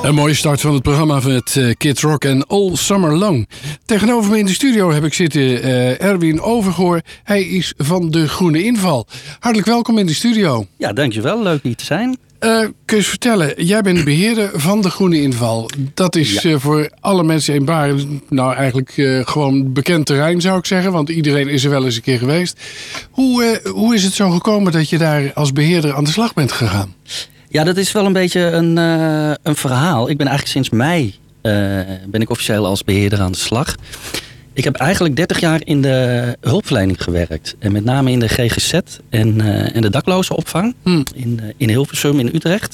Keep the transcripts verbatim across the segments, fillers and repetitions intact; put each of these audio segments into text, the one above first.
Een mooie start van het programma met uh, Kids Rock en All Summer Long. Tegenover me in de studio heb ik zitten uh, Erwin Overgoor. Hij is van de Groene Inval. Hartelijk welkom in de studio. Ja, dankjewel. Leuk hier te zijn. Uh, kun je eens vertellen, jij bent beheerder van de Groene Inval. Dat is ja. uh, voor alle mensen in Baren nou eigenlijk uh, gewoon bekend terrein, zou ik zeggen. Want iedereen is er wel eens een keer geweest. Hoe, uh, hoe is het zo gekomen dat je daar als beheerder aan de slag bent gegaan? Ja, dat is wel een beetje een, uh, een verhaal. Ik ben eigenlijk sinds mei uh, ben ik officieel als beheerder aan de slag. Ik heb eigenlijk dertig jaar in de hulpverlening gewerkt. En met name in de G G Z en, uh, en de daklozenopvang hmm. in, uh, in Hilversum in Utrecht.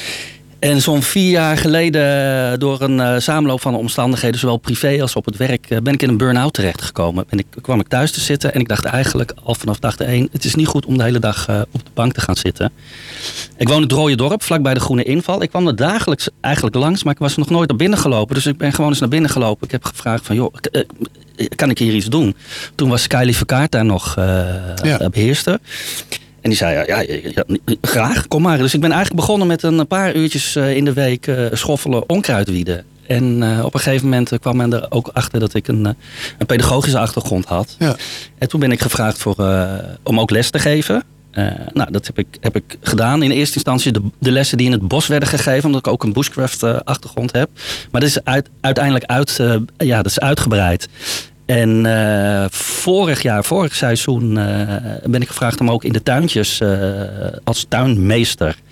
En zo'n vier jaar geleden, door een uh, samenloop van omstandigheden, zowel privé als op het werk, uh, ben ik in een burn-out terechtgekomen. En ik kwam ik thuis te zitten en ik dacht eigenlijk al vanaf dag één, het is niet goed om de hele dag uh, op de bank te gaan zitten. Ik woon in het Rode Dorp, vlakbij de Groene Inval. Ik kwam er dagelijks eigenlijk langs, maar ik was nog nooit naar binnen gelopen. Dus ik ben gewoon eens naar binnen gelopen. Ik heb gevraagd van, joh, uh, kan ik hier iets doen? Toen was Kylie Verkaart daar nog uh, ja. beheerster. En die zei, ja, ja, ja, graag, kom maar. Dus ik ben eigenlijk begonnen met een paar uurtjes in de week uh, schoffelen, onkruidwieden. En uh, op een gegeven moment kwam men er ook achter dat ik een, uh, een pedagogische achtergrond had. Ja. En toen ben ik gevraagd voor, uh, om ook les te geven. Uh, nou, dat heb ik, heb ik gedaan. In eerste instantie de, de lessen die in het bos werden gegeven, omdat ik ook een bushcraft uh, achtergrond heb. Maar dat is uit, uiteindelijk uit, uh, ja, dat is uitgebreid. En uh, vorig jaar, vorig seizoen, uh, ben ik gevraagd om ook in de tuintjes uh, als tuinmeester uh,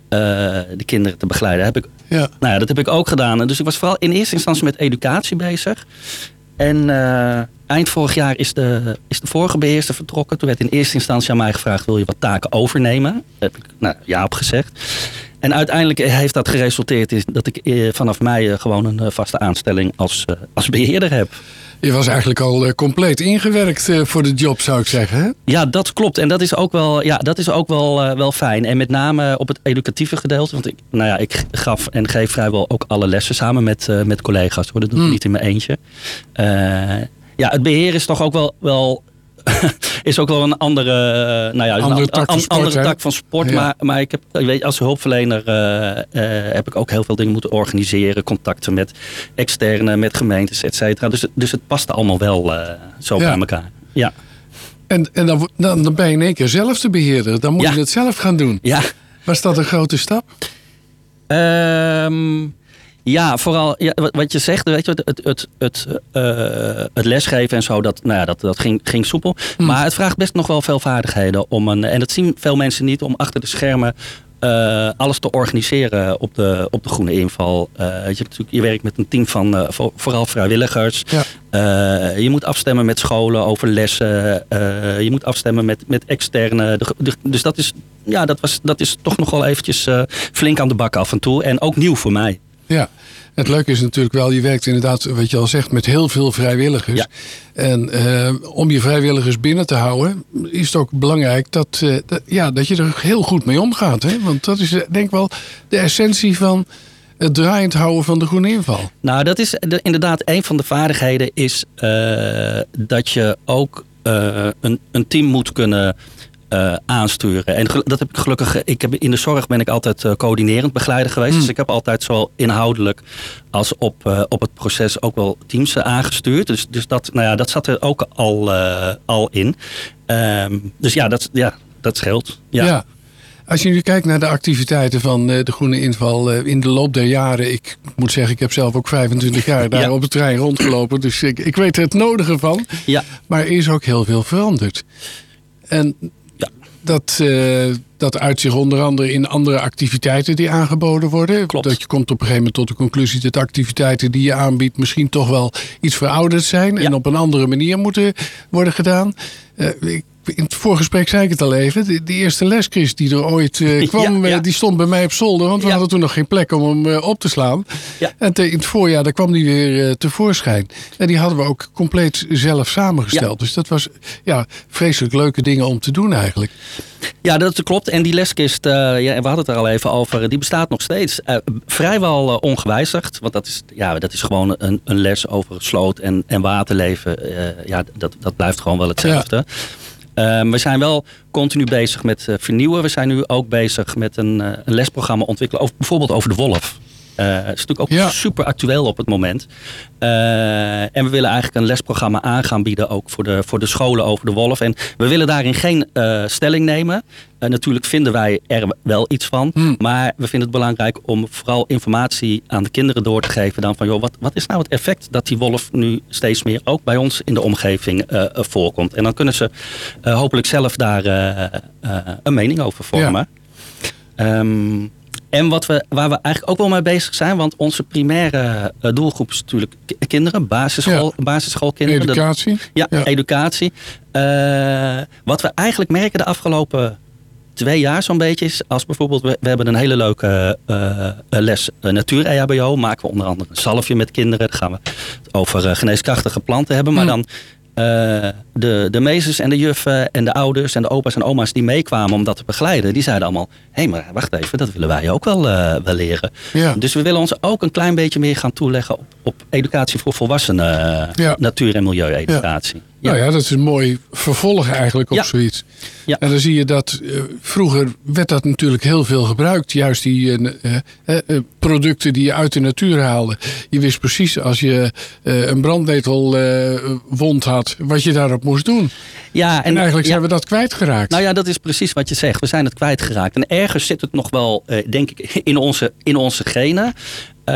de kinderen te begeleiden. Heb ik, ja. Nou ja, dat heb ik ook gedaan. Dus ik was vooral in eerste instantie met educatie bezig. En uh, eind vorig jaar is de, is de vorige beheerster vertrokken. Toen werd in eerste instantie aan mij gevraagd, wil je wat taken overnemen? Daar heb ik nou, ja op gezegd. En uiteindelijk heeft dat geresulteerd in dat ik uh, vanaf mei uh, gewoon een uh, vaste aanstelling als, uh, als beheerder heb. Je was eigenlijk al uh, compleet ingewerkt uh, voor de job, zou ik zeggen, hè? Ja, dat klopt. En dat is ook wel, ja, dat is ook wel, uh, wel fijn. En met name op het educatieve gedeelte. Want ik, nou ja, ik gaf en geef vrijwel ook alle lessen samen met, uh, met collega's. Hoor. Dat doe ik hmm. niet in mijn eentje. Uh, ja, het beheer is toch ook wel... wel is ook wel een andere, uh, nou ja, andere een tak van sport, andere tak van sport ja. maar, maar ik heb, weet, als hulpverlener uh, uh, heb ik ook heel veel dingen moeten organiseren. Contacten met externen, met gemeentes, et cetera. Dus, dus het past allemaal wel uh, zo ja. bij elkaar. Ja. En, en dan, dan, dan ben je in één keer zelf de beheerder. Dan moet ja. je het zelf gaan doen. Ja. Was dat een grote stap? Um, Ja, vooral ja, wat je zegt, weet je, het, het, het, uh, het lesgeven en zo, dat, nou ja, dat, dat ging, ging soepel. Hmm. Maar het vraagt best nog wel veel vaardigheden om een, en dat zien veel mensen niet, om achter de schermen uh, alles te organiseren op de, op de Groene Inval. Uh, je, je werkt met een team van uh, voor, vooral vrijwilligers. Ja. Uh, je moet afstemmen met scholen over lessen. Uh, je moet afstemmen met, met externe. De, de, dus dat is, ja, dat, was, dat is toch nog wel eventjes uh, flink aan de bak af en toe. En ook nieuw voor mij. Ja, het leuke is natuurlijk wel, je werkt inderdaad, wat je al zegt, met heel veel vrijwilligers. Ja. En uh, om je vrijwilligers binnen te houden, is het ook belangrijk dat, uh, dat, ja, dat je er heel goed mee omgaat. Hè? Want dat is denk ik wel de essentie van het draaiend houden van de Groene Inval. Nou, dat is de, inderdaad een van de vaardigheden is uh, dat je ook uh, een, een team moet kunnen Uh, aansturen. En dat heb ik gelukkig. Ik heb, in de zorg ben ik altijd uh, coördinerend begeleider geweest. Hmm. Dus ik heb altijd zowel inhoudelijk als op, uh, op het proces ook wel teams uh, aangestuurd. Dus, dus dat, nou ja, dat zat er ook al, uh, al in. Um, dus ja dat, ja, dat scheelt. Ja. ja. Als je nu kijkt naar de activiteiten van uh, de Groene Inval uh, in de loop der jaren. Ik moet zeggen, ik heb zelf ook vijfentwintig jaar daar ja. op het terrein rondgelopen. Dus ik, ik weet er het nodige van. Ja. Maar er is ook heel veel veranderd. En Dat, uh, dat uit zich onder andere in andere activiteiten die aangeboden worden. Klopt. Dat je komt op een gegeven moment tot de conclusie dat activiteiten die je aanbiedt misschien toch wel iets verouderd zijn. Ja. En op een andere manier moeten worden gedaan. Uh, ik, in het voorgesprek zei ik het al even. De, de eerste les, Chris, die er ooit uh, kwam, ja, ja. die stond bij mij op zolder. Want we ja. hadden toen nog geen plek om hem uh, op te slaan. Ja. En te, in het voorjaar, daar kwam die weer uh, tevoorschijn. En die hadden we ook compleet zelf samengesteld. Ja. Dus dat was ja, vreselijk leuke dingen om te doen eigenlijk. Ja, dat klopt. En die leskist, uh, ja, we hadden het er al even over, die bestaat nog steeds. Uh, vrijwel uh, ongewijzigd. Want dat is, ja, dat is gewoon een, een les over sloot en, en waterleven. Uh, ja, dat, dat blijft gewoon wel hetzelfde. Ja. Um, we zijn wel continu bezig met uh, vernieuwen. We zijn nu ook bezig met een, uh, een lesprogramma ontwikkelen. Over, bijvoorbeeld over de wolf. Uh, is natuurlijk ook ja. super actueel op het moment. Uh, en we willen eigenlijk een lesprogramma aan gaan bieden ook voor de, voor de scholen over de wolf. En we willen daarin geen uh, stelling nemen. Uh, natuurlijk vinden wij er wel iets van. Hmm. Maar we vinden het belangrijk om vooral informatie aan de kinderen door te geven. Dan van, joh, wat, wat is nou het effect dat die wolf nu steeds meer ook bij ons in de omgeving uh, voorkomt. En dan kunnen ze uh, hopelijk zelf daar uh, uh, een mening over vormen. Ja. Um, En wat we, waar we eigenlijk ook wel mee bezig zijn, want onze primaire uh, doelgroep is natuurlijk k- kinderen, basisschool, ja. basisschoolkinderen. Educatie. Dat, ja, ja, educatie. Uh, wat we eigenlijk merken de afgelopen twee jaar zo'n beetje is, als bijvoorbeeld, we, we hebben een hele leuke uh, les uh, natuur-E H B O, maken we onder andere een zalfje met kinderen. Dan gaan we het over uh, geneeskrachtige planten hebben, maar mm. dan Uh, de, de meesters en de juffen en de ouders en de opa's en oma's die meekwamen om dat te begeleiden, die zeiden allemaal, hé, hey, maar wacht even, dat willen wij ook wel, uh, wel leren. Ja. Dus we willen ons ook een klein beetje meer gaan toeleggen op, op educatie voor volwassenen, uh, ja. natuur- en milieu-educatie. Ja. Ja. Nou ja, dat is een mooi vervolg eigenlijk op ja. zoiets. Ja. En dan zie je dat, uh, vroeger werd dat natuurlijk heel veel gebruikt. Juist die uh, uh, uh, producten die je uit de natuur haalde. Je wist precies als je uh, een brandnetelwond uh, had, wat je daarop moest doen. Ja, en, en eigenlijk ja. zijn we dat kwijtgeraakt. Nou ja, dat is precies wat je zegt. We zijn het kwijtgeraakt. En ergens zit het nog wel, uh, denk ik, in onze, in onze genen. Uh,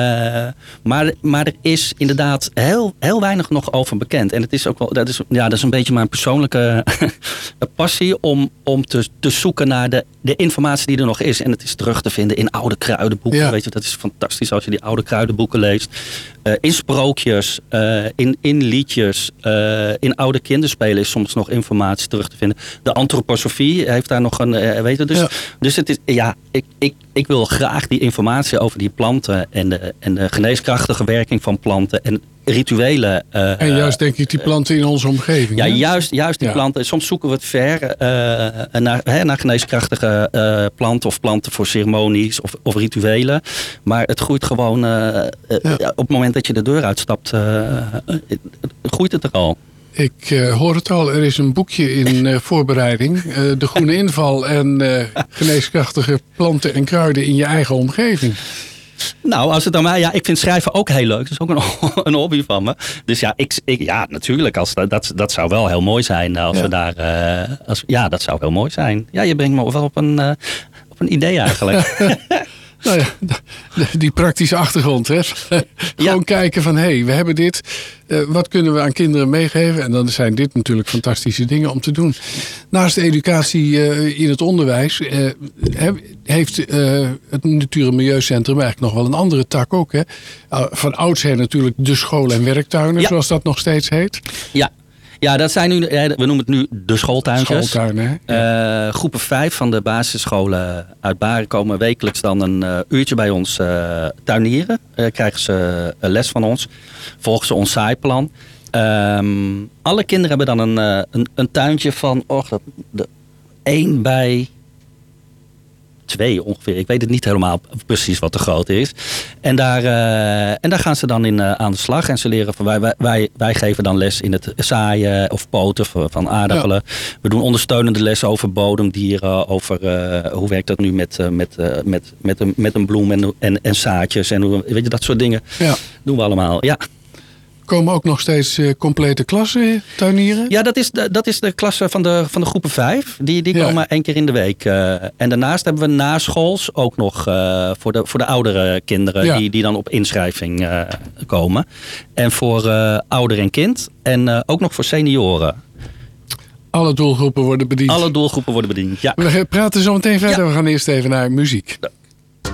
maar, maar er is inderdaad heel, heel weinig nog over bekend. En het is ook wel, dat is, ja, dat is een beetje mijn persoonlijke passie om, om te, te zoeken naar de, de informatie die er nog is. En het is terug te vinden in oude kruidenboeken. Ja. Weet je, dat is fantastisch als je die oude kruidenboeken leest. Uh, in sprookjes, uh, in, in liedjes, uh, in oude kinderspelen is soms nog informatie terug te vinden. De antroposofie heeft daar nog een, uh, weet je, dus, ja. dus het is, ja, ik, ik, ik wil graag die informatie over die planten en de, en de geneeskrachtige werking van planten en rituelen. Uh, en juist denk ik die planten in onze omgeving. Ja, hè? juist, juist die ja. planten. Soms zoeken we het ver uh, naar, hè, naar geneeskrachtige uh, planten of planten voor ceremonies of, of rituelen. Maar het groeit gewoon, uh, ja. uh, op het moment dat je de deur uitstapt, uh, uh, groeit het er al. Ik uh, hoor het al, er is een boekje in uh, voorbereiding. Uh, de groene inval en uh, geneeskrachtige planten en kruiden in je eigen omgeving. Nou, als het dan maar, ja, ik vind schrijven ook heel leuk. Dat is ook een, een hobby van me. Dus ja, ik, ik, ja natuurlijk, als, dat, dat zou wel heel mooi zijn. Als ja. we daar, uh, als, ja, dat zou heel mooi zijn. Ja, je brengt me wel op een, uh, op een idee eigenlijk. Nou ja, die praktische achtergrond. Hè? Gewoon ja. kijken van, hé, hey, we hebben dit. Uh, wat kunnen we aan kinderen meegeven? En dan zijn dit natuurlijk fantastische dingen om te doen. Naast de educatie uh, in het onderwijs Uh, heeft uh, het Natuur- en Milieucentrum eigenlijk nog wel een andere tak ook. Hè? Uh, van oudsher natuurlijk de school- en werktuinen, ja. zoals dat nog steeds heet. Ja. Ja, dat zijn nu, we noemen het nu de schooltuintjes. Schooltuinen, ja. uh, groepen vijf van de basisscholen uit Baren komen wekelijks dan een uh, uurtje bij ons uh, tuinieren. Uh, krijgen ze uh, les van ons. Volgen ze ons zaaiplan. Um, alle kinderen hebben dan een, uh, een, een tuintje van oh, de één bij twee ongeveer. Ik weet het niet helemaal precies wat de grootte is. En daar, uh, en daar gaan ze dan in uh, aan de slag. En ze leren van wij, wij, wij geven dan les in het zaaien of poten van aardappelen. Ja. We doen ondersteunende lessen over bodemdieren. Over uh, hoe werkt dat nu met, uh, met, uh, met, met, een, met een bloem en, en, en zaadjes. En hoe, weet je, dat soort dingen ja. doen we allemaal. Ja. Komen ook nog steeds uh, complete klassen tuinieren? Ja, dat is de, dat is de klasse van de, van de groepen vijf. Die, die ja. komen één keer in de week. Uh, en daarnaast hebben we naschools ook nog uh, voor, de, voor de oudere kinderen. Ja. Die, die dan op inschrijving uh, komen. En voor uh, ouder en kind. En uh, ook nog voor senioren. Alle doelgroepen worden bediend. Alle doelgroepen worden bediend, ja. We praten zo meteen verder. Ja. We gaan eerst even naar muziek.